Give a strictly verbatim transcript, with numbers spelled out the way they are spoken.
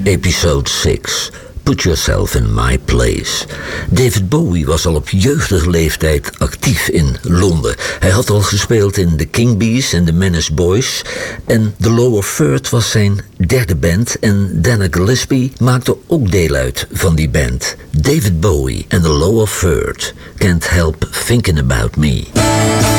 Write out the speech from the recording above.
Episode zes. Put Yourself in My Place. David Bowie was al op jeugdige leeftijd actief in Londen. Hij had al gespeeld in The King Bees en The Menace Boys. En The Lower Third was zijn derde band. En Dana Gillespie maakte ook deel uit van die band. David Bowie en The Lower Third. Can't Help Thinking About Me.